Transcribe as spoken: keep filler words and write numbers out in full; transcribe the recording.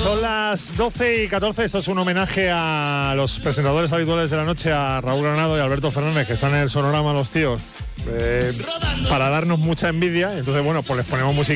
Son las doce y catorce, esto es un homenaje a los presentadores habituales de la noche, a Raúl Granado y Alberto Fernández, que están en el Sonorama los tíos, eh, para darnos mucha envidia. Entonces, bueno, pues les ponemos música